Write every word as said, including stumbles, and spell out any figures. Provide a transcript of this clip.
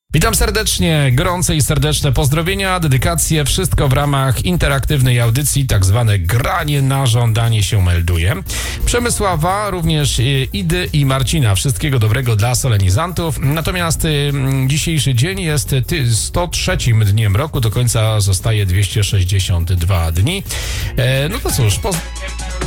Witam serdecznie, gorące i serdeczne pozdrowienia, dedykacje, wszystko w ramach interaktywnej audycji, tak zwane granie na żądanie się melduje. Przemysława, również Idy i Marcina, wszystkiego dobrego dla solenizantów. Natomiast y, dzisiejszy dzień jest sto trzecim dniem roku, do końca zostaje dwieście sześćdziesiąt dwa dni. E, no to cóż, poz...